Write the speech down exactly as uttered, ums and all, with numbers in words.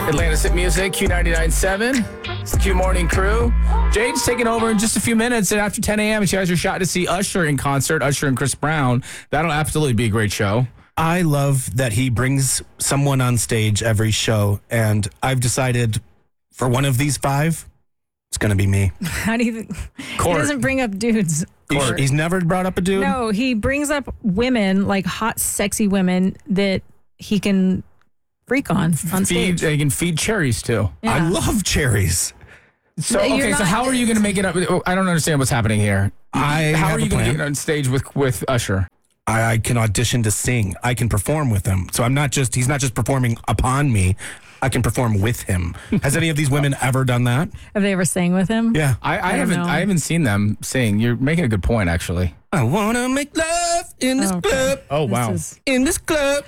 Atlantis Hit Music, Q ninety-nine point seven. It's the Q Morning Crew. Jade's taking over in just a few minutes, and after ten a.m., she has her shot to see Usher in concert, Usher and Chris Brown. That'll absolutely be a great show. I love that he brings someone on stage every show, and I've decided for one of these five, it's going to be me. How do you think? Court. He doesn't bring up dudes. He's, he's never brought up a dude? No, he brings up women, like hot, sexy women that he can freak on on Feed, stage. they can feed cherries, too. Yeah. I love cherries. So, You're okay, so not- how are you going to make it up? I don't understand what's happening here. I How have are you a going to plan. get on stage with, with Usher? I, I can audition to sing. I can perform with him. So I'm not just, he's not just performing upon me. I can perform with him. Has any of these women ever done that? Have they ever sang with him? Yeah. I, I, I don't haven't know. I haven't seen them sing. You're making a good point, actually. I want to make love in this Okay. club. Oh, This wow. is- In this club.